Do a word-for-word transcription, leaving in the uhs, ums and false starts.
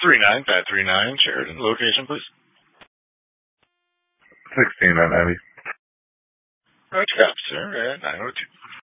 three nine five three nine Sheridan. Location, please. sixteen on Ivy. Roger, copy, sir. At nine oh two.